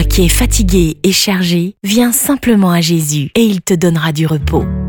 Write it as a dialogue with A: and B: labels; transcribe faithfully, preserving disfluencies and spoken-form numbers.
A: Toi qui es fatigué et chargé, viens simplement à Jésus et il te donnera du repos.